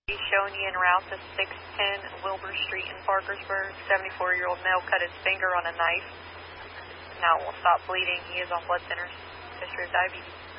He's showing you en route to 610 Wilbur Street in Parkersburg. 74-year-old male cut his finger on a knife. Now it will stop bleeding. He is on blood thinners. History of diabetes.